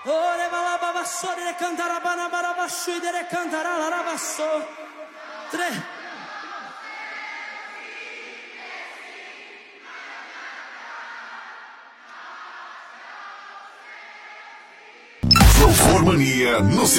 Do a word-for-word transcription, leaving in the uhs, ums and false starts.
Ore balababasso de cantara banabarabasso de cantara larabasso. Tre. Euformania no